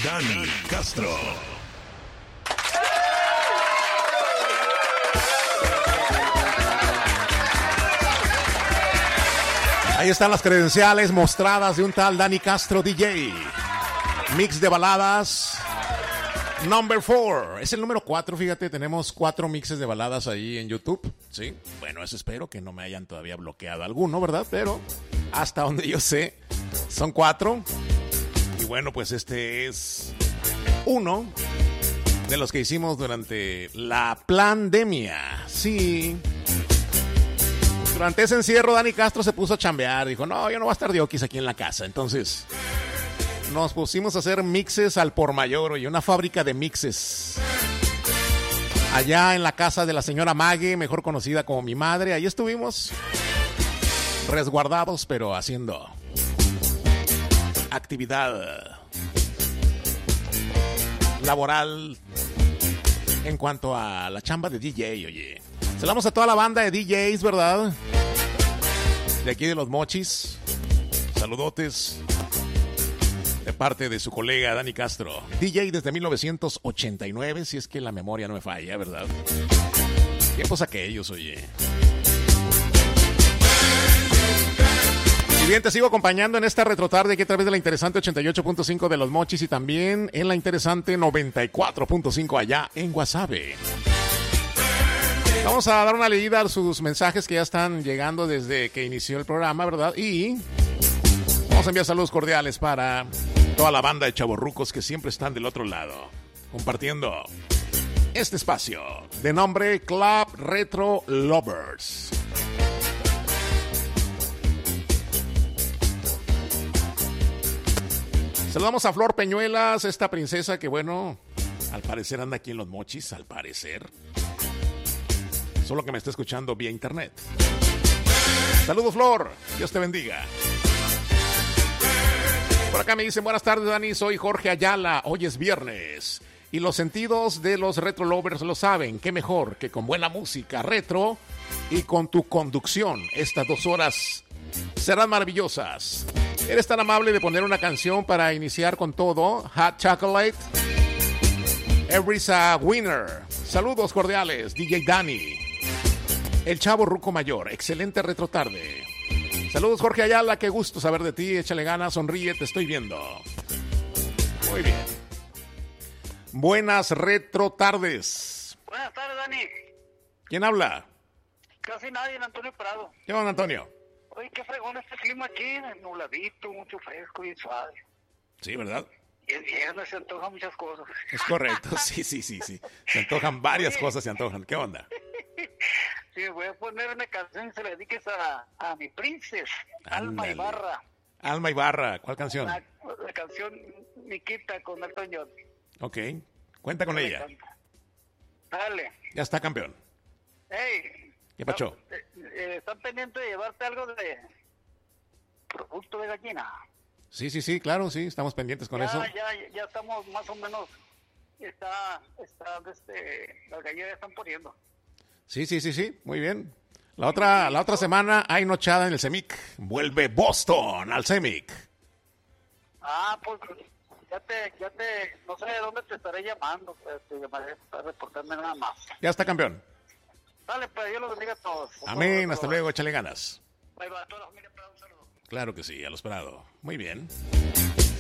Dani Castro. Ahí están las credenciales mostradas de un tal Dani Castro DJ. Mix de baladas. Number 4. Es el número 4, fíjate, tenemos 4 mixes de baladas ahí en YouTube. Sí, bueno, eso espero que no me hayan todavía bloqueado alguno, ¿verdad? Pero hasta donde yo sé, son 4. Y bueno, pues este es uno de los que hicimos durante la pandemia. Sí. Durante ese encierro, Dani Castro se puso a chambear. Dijo, no, yo no voy a estar de okis aquí en la casa. Entonces nos pusimos a hacer mixes al por mayor y una fábrica de mixes. Allá en la casa de la señora Mague, mejor conocida como mi madre. Ahí estuvimos resguardados, pero haciendo actividad laboral en cuanto a la chamba de DJ, oye. Saludamos a toda la banda de DJs, ¿verdad? De aquí de Los Mochis. Saludotes de parte de su colega Dani Castro. DJ desde 1989, si es que la memoria no me falla, ¿verdad? Tiempos aquellos, oye. Y bien, te sigo acompañando en esta retrotarde aquí a través de la interesante 88.5 de Los Mochis y también en la interesante 94.5 allá en Guasave. Vamos a dar una leída a sus mensajes que ya están llegando desde que inició el programa, ¿verdad? Y vamos a enviar saludos cordiales para toda la banda de chavorrucos que siempre están del otro lado, compartiendo este espacio de nombre Club Retro Lovers. Saludamos a Flor Peñuelas, esta princesa que, bueno, al parecer anda aquí en Los Mochis, al parecer. Solo que me está escuchando vía internet. Saludos, Flor. Dios te bendiga. Por acá me dicen, buenas tardes, Dani. Soy Jorge Ayala. Hoy es viernes. Y los sentidos de los retro lovers lo saben. Qué mejor que con buena música retro y con tu conducción. Estas 2 horas serán maravillosas. Eres tan amable de poner una canción para iniciar con todo. Hot Chocolate. Every's a winner. Saludos cordiales, DJ Dani. El Chavo Ruco Mayor, excelente retrotarde. Saludos, Jorge Ayala, qué gusto saber de ti. Échale ganas, sonríe, te estoy viendo. Muy bien. Buenas retrotardes. Buenas tardes, Dani. ¿Quién habla? Casi nadie, Antonio Prado. ¿Qué onda, Antonio? Oye, qué fregón este clima aquí, nubladito, mucho fresco y suave. Sí, ¿verdad? Y el viernes se antojan muchas cosas. Es correcto, sí. Se antojan varias cosas, se antojan. ¿Qué onda? Sí, voy a poner una canción y se la dediques a mi princesa, Alma Ándale. Ibarra. Alma Ibarra, ¿cuál canción? La canción Niquita con Elton John. Ok, cuenta con Me ella. encanta. Dale. Ya está, campeón. Hey. ¿Qué pacho? ¿Están pendientes de llevarte algo de producto de gallina? Sí, claro, sí, estamos pendientes con eso. Ya estamos más o menos, las gallinas ya están poniendo. Sí, muy bien. La otra semana hay nochada en el CEMIC. Vuelve Boston al CEMIC. Ah, pues no sé de dónde te estaré llamando, pues, te llamaré para reportarme nada más. Ya está, campeón. Dale, pues, Dios los bendiga a todos. Amén, hasta luego, échale ganas. Bye, bye, a toda la familia, un saludo. Claro que sí, a lo esperado. Muy bien.